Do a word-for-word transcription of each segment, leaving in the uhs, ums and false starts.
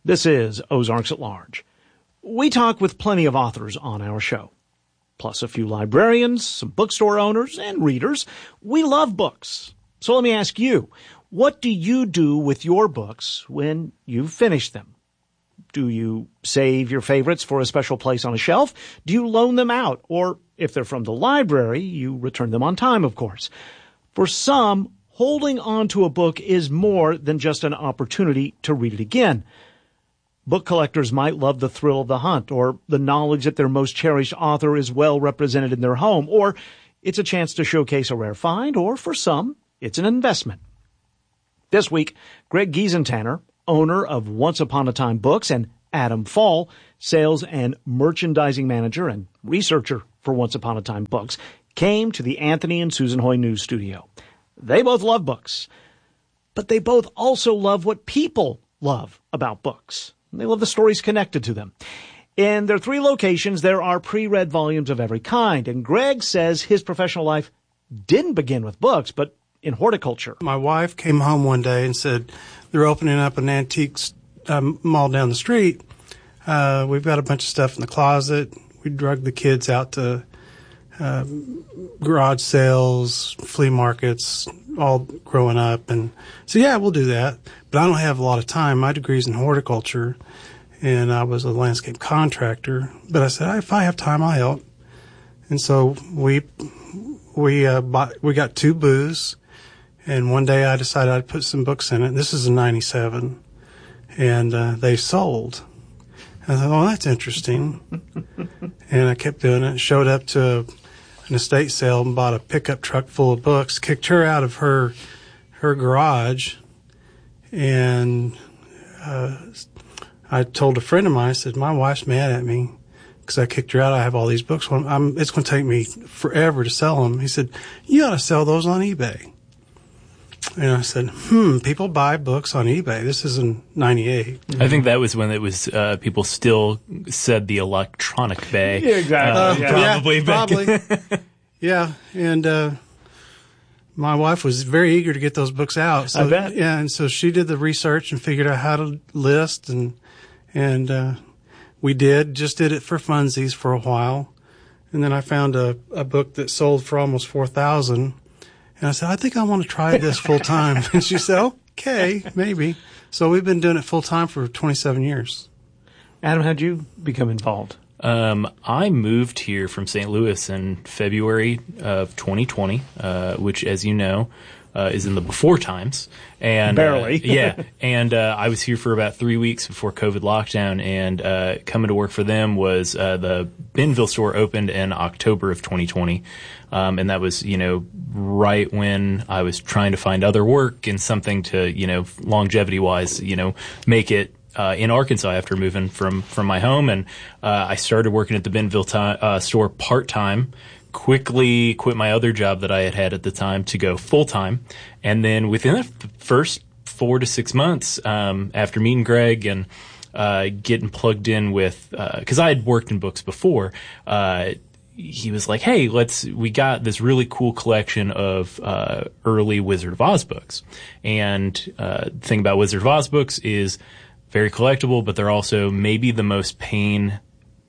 This is Ozarks at Large. We talk with plenty of authors on our show, plus a few librarians, some bookstore owners, and readers. We love books. So let me ask you, what do you do with your books when you've finished them? Do you save your favorites for a special place on a shelf? Do you loan them out? Or if they're from the library, you return them on time, of course. For some, holding on to a book is more than just an opportunity to read it again. Book collectors might love the thrill of the hunt, or the knowledge that their most cherished author is well represented in their home, or it's a chance to showcase a rare find, or for some, it's an investment. This week, Greg Giesenthaner, owner of Once Upon a Time Books, and Adam Fall, sales and merchandising manager and researcher for Once Upon a Time Books, came to the Anthony and Susan Hoy News Studio. They both love books, but they both also love what people love about books. They love the stories connected to them. In their three locations, there are pre-read volumes of every kind, and Greg says his professional life didn't begin with books, but in horticulture. My wife came home one day and said, they're opening up an antiques um, mall down the street. Uh, we've got a bunch of stuff in the closet. We drug the kids out to uh, garage sales, flea markets, all growing up. And so, yeah, we'll do that. But I don't have a lot of time. My degree's in horticulture, and I was a landscape contractor. But I said, if I have time, I'll help. And so we we uh, bought, we got two booths. And one day I decided I'd put some books in it. This is in ninety-seven. And uh, they sold. I thought, oh, that's interesting. And I kept doing it. Showed up to an estate sale and bought a pickup truck full of books. Kicked her out of her her garage. And uh, I told a friend of mine, I said, my wife's mad at me because I kicked her out. I have all these books. Well, I'm, it's going to take me forever to sell them. He said, you ought to sell those on eBay. And I said, hmm, people buy books on eBay. This is in ninety-eight. I think that was when it was, uh, people still said the electronic bay. Yeah, exactly. Uh, yeah. Probably. Yeah, probably. Yeah. And, uh, my wife was very eager to get those books out. So, I bet. Yeah. And so she did the research and figured out how to list, and, and, uh, we did, just did it for funsies for a while. And then I found a, a book that sold for almost four thousand. And I said, I think I want to try this full time. And she said, okay, maybe. So we've been doing it full time for twenty-seven years. Adam, how'd you become involved? Um, I moved here from Saint Louis in February of twenty twenty, uh, which, as you know, uh, is in the before times. And Barely. Uh, yeah. And uh, I was here for about three weeks before COVID lockdown, and uh, coming to work for them was uh, the Bentonville store opened in October of twenty twenty. Um, and that was, you know, right when I was trying to find other work and something to, you know, longevity-wise, you know, make it uh, in Arkansas after moving from, from my home. And uh, I started working at the Bentonville ti- uh, store part-time, quickly quit my other job that I had had at the time to go full-time. And then within the f- first four to six months, um, after meeting Greg and uh, getting plugged in with, because uh, I had worked in books before, uh, he was like, hey, let's, we got this really cool collection of, uh, early Wizard of Oz books. And, uh, the thing about Wizard of Oz books is very collectible, but they're also maybe the most pain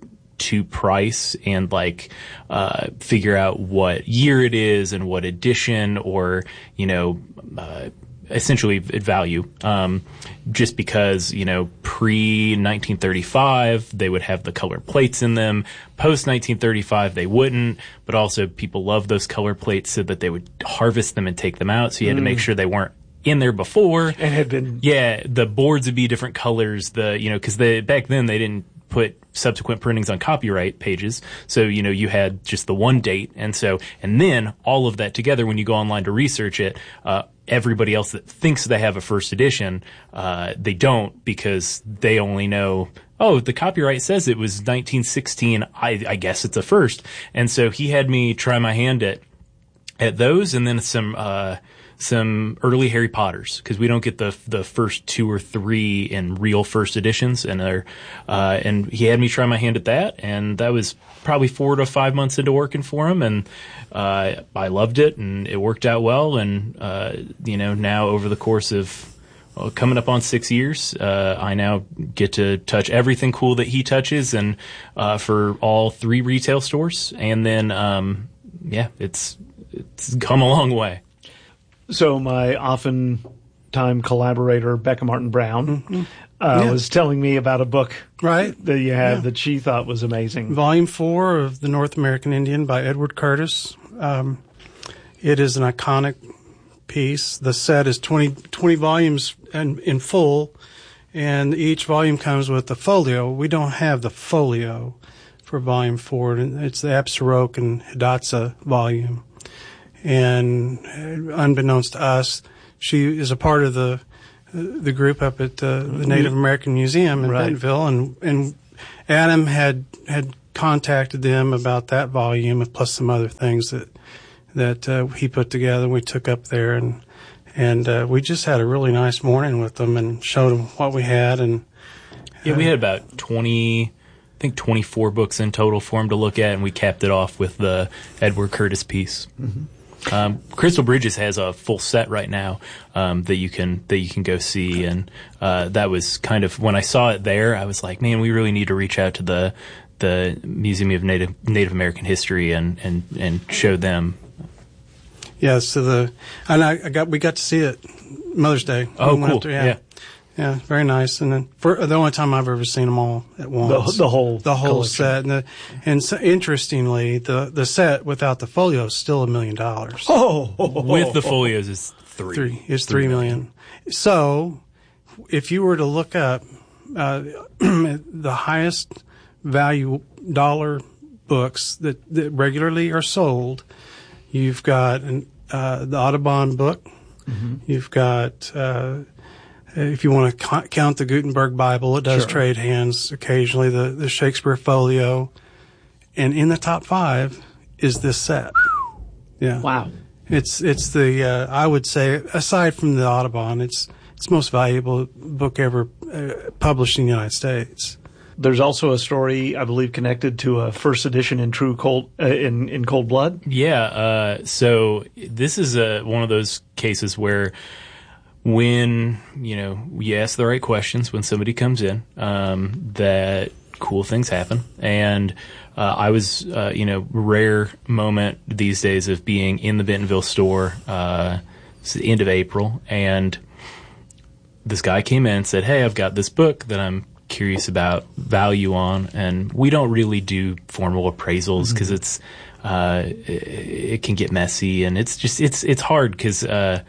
to price and like, uh, figure out what year it is and what edition or, you know, uh, essentially value, um, just because, you know, pre nineteen thirty-five, they would have the color plates in them. Post nineteen thirty-five, they wouldn't, but also people loved those color plates so that they would harvest them and take them out. So you had mm. to make sure they weren't in there before. And had been. Yeah. The boards would be different colors. The, you know, cause they, back then they didn't put subsequent printings on copyright pages. So, you know, you had just the one date. And so, and then all of that together, when you go online to research it, uh, everybody else that thinks they have a first edition, uh, they don't, because they only know, oh, the copyright says it was nineteen sixteen. I, I guess it's a first. And so he had me try my hand at, at those, and then some, uh, some early Harry Potters, because we don't get the the first two or three in real first editions, and they're, uh, and he had me try my hand at that, and that was probably four to five months into working for him, and uh, I loved it, and it worked out well, and uh, you know, now over the course of well, coming up on six years, uh, I now get to touch everything cool that he touches, and uh, for all three retail stores. And then, um, yeah, it's it's come a long way. So my often-time collaborator, Becca Martin Brown, mm-hmm. uh, yeah. was telling me about a book right. that you had yeah. that she thought was amazing. Volume four of The North American Indian by Edward Curtis. Um, it is an iconic piece. The set is twenty, twenty volumes in, in full, and each volume comes with a folio. We don't have the folio for volume four. It's the Absaroka and Hidatsa volume. And unbeknownst to us, she is a part of the the group up at uh, the Native American Museum in right. Bentonville, and and Adam had had contacted them about that volume, plus some other things that that uh, he put together. We took up there, and and uh, we just had a really nice morning with them and showed them what we had. And yeah, we had about twenty, I think twenty-four books in total for him to look at, and we capped it off with the Edward Curtis piece. Mm-hmm. Um, Crystal Bridges has a full set right now um, that you can that you can go see, and uh, that was kind of when I saw it there, I was like, man, we really need to reach out to the the Museum of Native Native American History and and, and show them. Yeah, so the and I, I got we got to see it Mother's Day. Oh, cool! After, yeah. yeah, yeah, very nice. And then for the only time I've ever seen them all at once, the, the whole the whole collection. set. And, the, and so, interestingly, the the set without the folio is still a million dollars. Oh, with the folios is three. Three is three, three million. million. So, if you were to look up uh, the highest value dollar books that, that regularly are sold, you've got an, uh, the Audubon book. Mm-hmm. You've got, uh, if you want to ca- count the Gutenberg Bible, it does sure. trade hands occasionally, the, the Shakespeare Folio. And in the top five is this set. Yeah. Wow. It's, it's the, uh, I would say, aside from the Audubon, it's, it's the most valuable book ever uh, published in the United States. There's also a story, I believe, connected to a first edition in True Cold uh, in in Cold Blood. Yeah. Uh, so this is a, one of those cases where, when you know you ask the right questions when somebody comes in, um, that cool things happen. And uh, I was, uh, you know, rare moment these days of being in the Bentonville store. Uh, it's the end of April, and this guy came in and said, "Hey, I've got this book that I'm curious about value on," and we don't really do formal appraisals because mm-hmm. it's uh it, it can get messy, and it's just it's it's hard because uh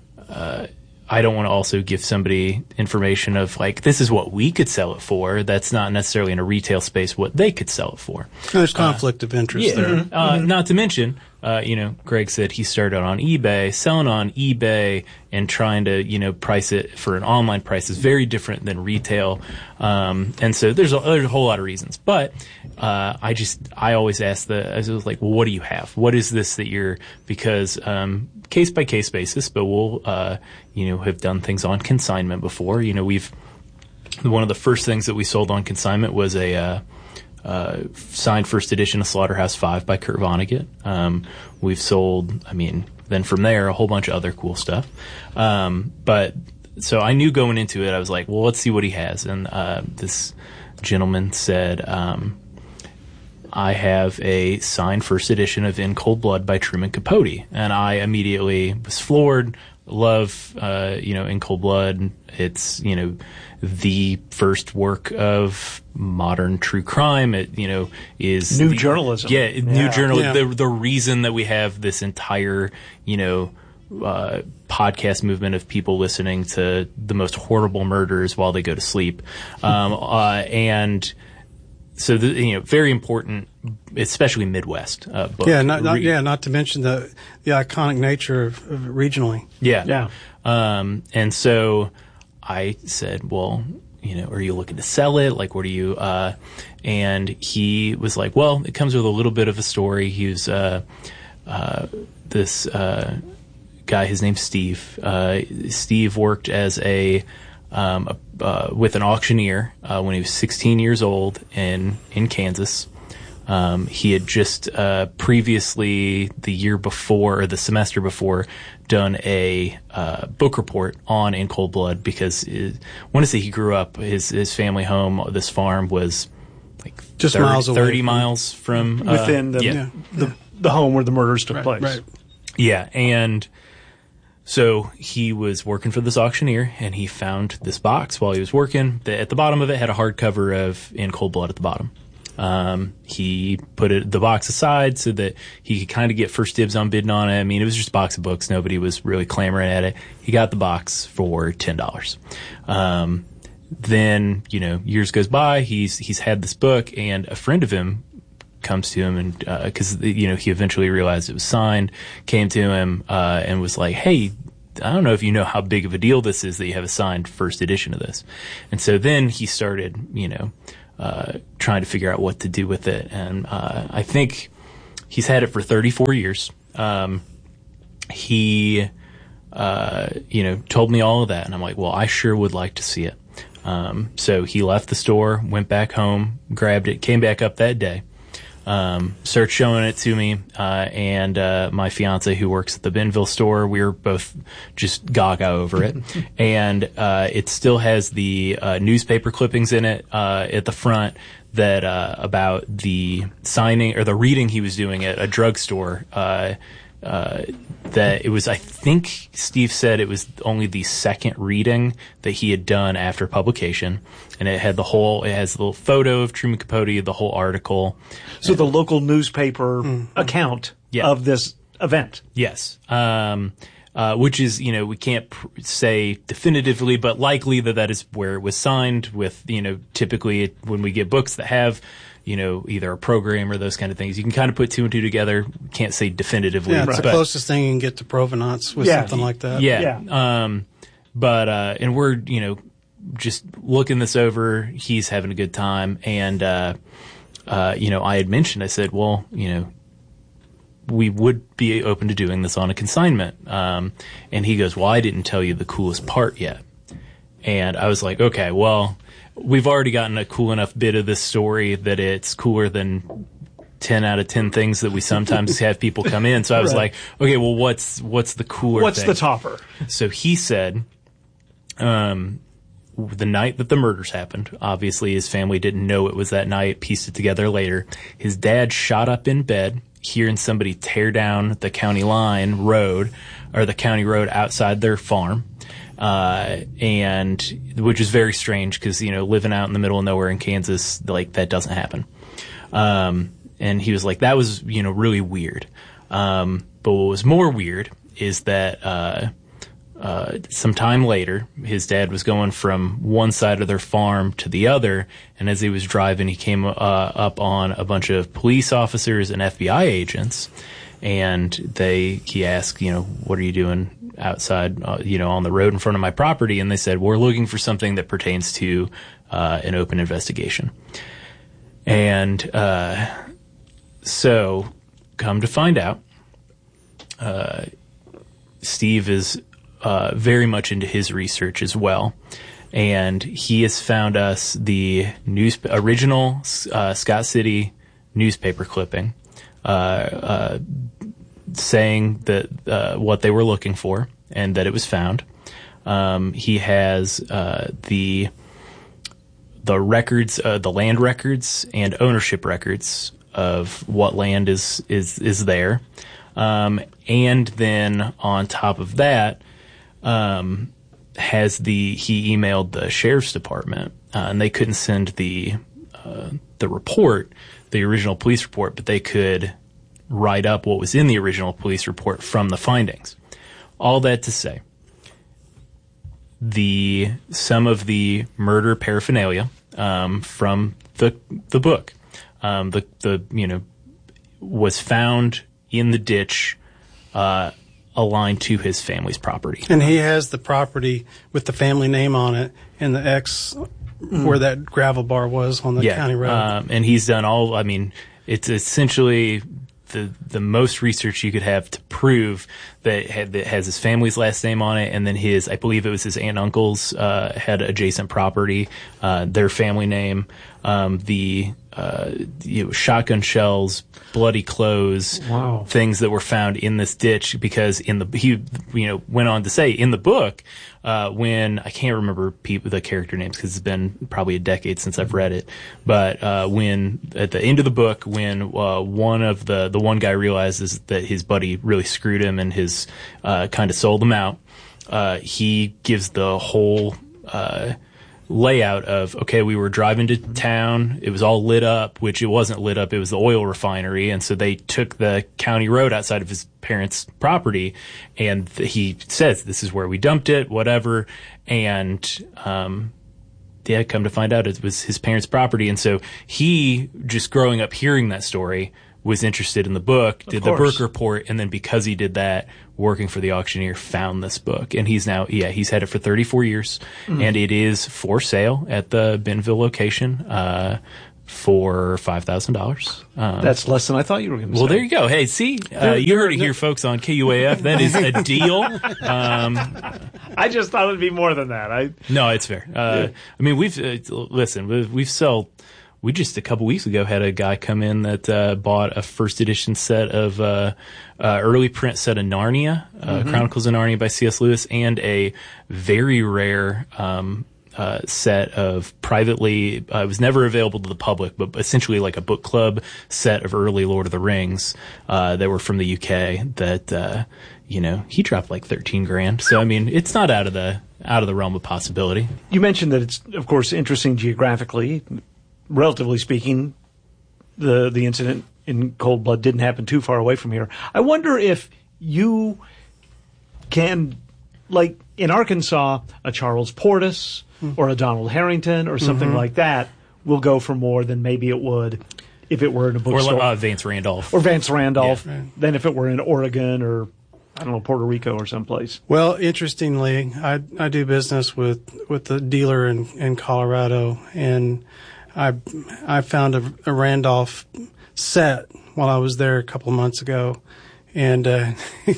uh I don't want to also give somebody information of like, this is what we could sell it for. That's not necessarily in a retail space what they could sell it for. There's conflict uh, of interest yeah, there. Mm-hmm. Uh, mm-hmm. Not to mention, uh, you know, Greg said he started on eBay. Selling on eBay and trying to, you know, price it for an online price is very different than retail. Um, and so there's a, there's a whole lot of reasons. But uh, I just, I always ask the, I was like, well, what do you have? What is this that you're, because um, case by case basis, but we'll, uh, you know, have done things on consignment before. You know, we've, one of the first things that we sold on consignment was a, uh, Uh, signed first edition of Slaughterhouse Five by Kurt Vonnegut. Um, we've sold, I mean, then from there, a whole bunch of other cool stuff. Um, but, so I knew going into it, I was like, well, let's see what he has. And, uh, this gentleman said, um, I have a signed first edition of In Cold Blood by Truman Capote. And I immediately was floored. Love, uh, you know, In Cold Blood. It's, you know, the first work of modern true crime. It, you know, is new the, journalism. Yeah, yeah. new journalism. Yeah. The, the reason that we have this entire, you know, uh, podcast movement of people listening to the most horrible murders while they go to sleep. Um, uh, and so, the, you know, very important, especially Midwest uh, book. Yeah, not, not yeah, not to mention the the iconic nature of, of it regionally. Yeah, yeah. Um, and so I said, well, you know, are you looking to sell it? Like, what are you? Uh, and he was like, well, it comes with a little bit of a story. He was uh, uh, this uh, guy. His name's Steve. Uh, Steve worked as a Um, uh, with an auctioneer uh, when he was sixteen years old in in Kansas. Um, he had just uh, previously, the year before or the semester before, done a uh, book report on In Cold Blood because it, I want to say he grew up, his his family home, this farm was like just thirty, miles away thirty from, miles from uh, within the, yeah. the the home where the murders took right, place. Right. Yeah, and so he was working for this auctioneer, and he found this box while he was working. The, at the bottom of it had a hardcover of In Cold Blood at the bottom. Um, he put it, the box aside so that he could kind of get first dibs on bidding on it. I mean, it was just a box of books. Nobody was really clamoring at it. He got the box for ten dollars. Um, then, you know, years goes by. He's, he's had this book, and a friend of him comes to him and, uh, cause, you know, he eventually realized it was signed, came to him, uh, and was like, hey, I don't know if you know how big of a deal this is that you have a signed first edition of this. And so then he started, you know, uh, trying to figure out what to do with it. And, uh, I think he's had it for thirty-four years. Um, he, uh, you know, told me all of that. And I'm like, well, I sure would like to see it. Um, so he left the store, went back home, grabbed it, came back up that day. Um, started showing it to me, uh, and, uh, my fiance who works at the Benville store, we were both just gaga over it. And, uh, it still has the, uh, newspaper clippings in it, uh, at the front that, uh, about the signing or the reading he was doing at a drugstore, uh, uh, that it was, I think Steve said it was only the second reading that he had done after publication. And it had the whole, it has the little photo of Truman Capote, the whole article. So the local newspaper mm-hmm. account yeah. of this event. Yes. Um, uh, which is, you know, we can't pr- say definitively, but likely that that is where it was signed with, you know, typically it, when we get books that have, you know, either a program or those kind of things, you can kind of put two and two together. Can't say definitively. Yeah, it's right. the closest thing you can get to provenance with yeah. something like that. Yeah. yeah. Um, but, uh, and we're, you know, just looking this over, he's having a good time. And, uh, uh, you know, I had mentioned, I said, well, you know, we would be open to doing this on a consignment. Um, and he goes, well, I didn't tell you the coolest part yet. And I was like, okay, well, we've already gotten a cool enough bit of this story that it's cooler than ten out of ten things that we sometimes have people come in. So I was right. like, okay, well, what's, what's the cooler What's thing? the topper? So he said, um, the night that the murders happened, obviously his family didn't know it was that night, pieced it together later. His dad shot up in bed, hearing somebody tear down the county line road, or the county road outside their farm. Uh, and, which is very strange because, you know, living out in the middle of nowhere in Kansas, like, that doesn't happen. Um, and he was like, that was, you know, really weird. Um, but what was more weird is that, uh, Uh, some time later, his dad was going from one side of their farm to the other, and as he was driving, he came uh, up on a bunch of police officers and F B I agents, and they he asked, you know, what are you doing outside, uh, you know, on the road in front of my property? And they said, we're looking for something that pertains to uh, an open investigation. And uh, so, come to find out, uh, Steve is Uh, very much into his research as well. And he has found us the news, original uh, Scott City newspaper clipping uh, uh, saying that uh, what they were looking for and that it was found. Um, he has uh, the the records, uh, the land records and ownership records of what land is is is there. Um, and then on top of that, Um, has the, he emailed the sheriff's department, uh, and they couldn't send the, uh, the report, the original police report, but they could write up what was in the original police report from the findings. All that to say, the, some of the murder paraphernalia, um, from the, the book, um, the, the, you know, was found in the ditch, uh, aligned to his family's property. And he has the property with the family name on it and the X mm. where that gravel bar was on the yeah, county road. Um, and he's done all, I mean, it's essentially the the most research you could have to prove that, had, that has his family's last name on it, and then his, I believe it was his aunt and uncle's, uh, had adjacent property, uh, their family name, um, the, uh, you know, shotgun shells, bloody clothes, wow. things that were found in this ditch. Because in the he you know went on to say in the book, uh, when I can't remember people, the character names because it's been probably a decade since I've read it, but uh, when at the end of the book, when uh, one of the the one guy realizes that his buddy really screwed him and his uh, kind of sold him out, uh, he gives the whole uh, layout of, okay, we were driving to town, it was all lit up, which it wasn't lit up, it was the oil refinery, and so they took the county road outside of his parents' property, and th- he says, this is where we dumped it, whatever, and um yeah, come to find out it was his parents' property, and so he, just growing up hearing that story, was interested in the book, did the Burke report, and then because he did that, working for the auctioneer, found this book. And he's now, yeah, he's had it for thirty-four years, mm. and it is for sale at the Bentonville location uh, for five thousand dollars. Um, That's less than I thought you were going to say. Well, there you go. Hey, see, uh, you heard it here, folks, on K U A F. That is a deal. Um, I just thought it would be more than that. I No, it's fair. Uh, yeah. I mean, we've, uh, listen, we've, we've sold... We just a couple weeks ago had a guy come in that uh, bought a first edition set of uh, uh, early print set of Narnia, uh, mm-hmm. Chronicles of Narnia by C S Lewis, and a very rare um, uh, set of privately. Uh, it was never available to the public, but essentially like a book club set of early Lord of the Rings uh, that were from the U K. That uh, you know he dropped like thirteen grand. So I mean, it's not out of the out of the realm of possibility. You mentioned that it's of course interesting geographically. Relatively speaking, the the incident in Cold Blood didn't happen too far away from here. I wonder if you can, like in Arkansas, a Charles Portis mm-hmm. or a Donald Harrington or something mm-hmm. like that will go for more than maybe it would if it were in a bookstore. Or uh, Vance Randolph. Or Vance Randolph, yeah. than if it were in Oregon or, I don't know, Puerto Rico or someplace. Well, interestingly, I I do business with, with the dealer in, in Colorado, and I I found a, a Randolph set while I was there a couple of months ago, and uh,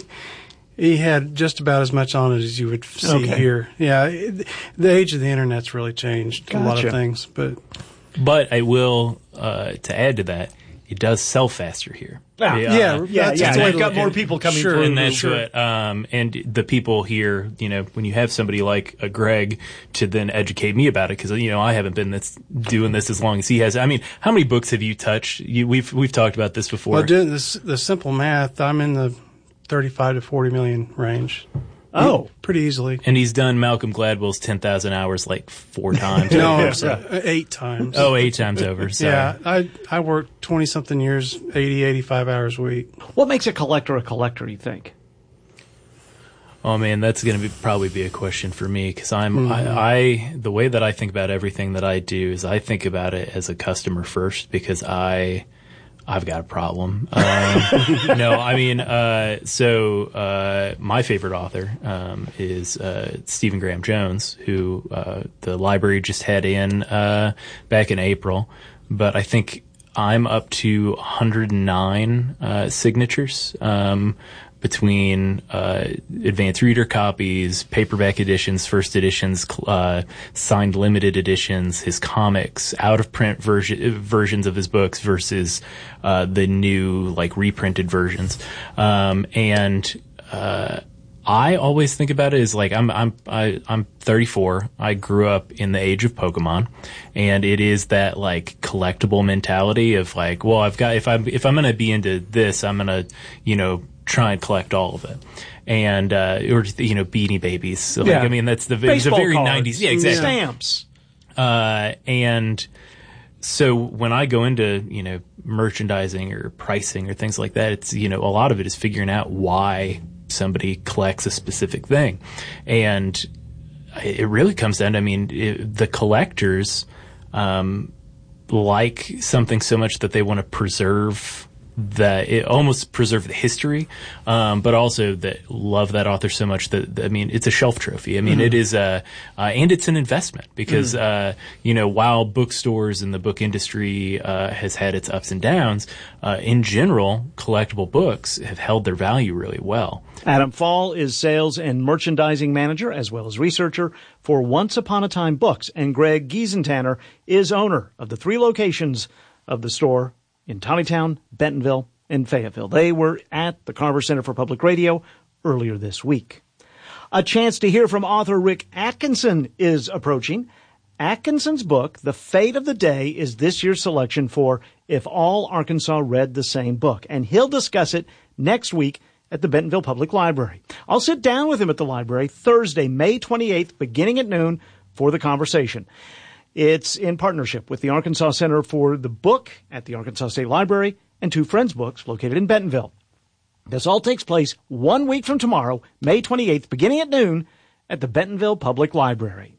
he had just about as much on it as you would see okay. here. Yeah, it, the age of the internet's really changed gotcha. a lot of things, but but I will uh, to add to that, it does sell faster here. Ah, yeah, yeah, yeah. yeah. So we've got more people coming sure, through. And that's sure. what, um, and the people here, you know, when you have somebody like a Greg to then educate me about it, because, you know, I haven't been this, doing this as long as he has. I mean, how many books have you touched? You, we've, we've talked about this before. Well, doing this, the simple math, I'm in the thirty-five to forty million range. Oh, pretty easily. And he's done Malcolm Gladwell's ten thousand hours like four times. no, over, so. uh, eight times. Oh, eight times over. Sorry. Yeah, I I worked twenty-something years, eighty, eighty-five hours a week. What makes a collector a collector, you think? Oh, man, that's going to be probably be a question for me because I'm, mm-hmm. I, I, the way that I think about everything that I do is I think about it as a customer first because I... I've got a problem. Um, no, I mean, uh, so uh, my favorite author um, is uh, Stephen Graham Jones, who uh, the library just had in uh, back in April. But I think I'm up to one hundred nine uh, signatures um, between uh, advanced reader copies, paperback editions, first editions, uh, signed limited editions, his comics, out-of-print version, versions of his books versus uh, the new, like, reprinted versions. Um, and uh, I always think about it as, like, I'm I'm I, I'm thirty-four. I grew up in the age of Pokemon, and it is that, like, collectible mentality of, like, well, I've got if I'm if I'm gonna be into this, I'm gonna, you know, try and collect all of it. And, uh, or, you know, Beanie Babies. So, yeah. like, I mean, that's the, it's a very cards. nineties. Yeah, exactly. Stamps. Uh, and so when I go into, you know, merchandising or pricing or things like that, it's, you know, a lot of it is figuring out why somebody collects a specific thing. And it really comes down to, I mean, it, the collectors, um, like something so much that they want to preserve that it almost preserve the history, um, but also that love that author so much that, that I mean, it's a shelf trophy. I mean, mm-hmm. it is a, uh, and it's an investment because, mm-hmm. uh, you know, while bookstores and the book industry, uh, has had its ups and downs, uh, in general, collectible books have held their value really well. Adam Fall is sales and merchandising manager as well as researcher for Once Upon a Time Books, and Greg Giesenthaler is owner of the three locations of the store in Tawnytown, Bentonville, and Fayetteville. They were at the Carver Center for Public Radio earlier this week. A chance to hear from author Rick Atkinson is approaching. Atkinson's book, The Fate of the Day, is this year's selection for If All Arkansas Read the Same Book, and he'll discuss it next week at the Bentonville Public Library. I'll sit down with him at the library Thursday, May twenty-eighth, beginning at noon, for the conversation. It's in partnership with the Arkansas Center for the Book at the Arkansas State Library and Two Friends Books located in Bentonville. This all takes place one week from tomorrow, May twenty-eighth, beginning at noon, at the Bentonville Public Library.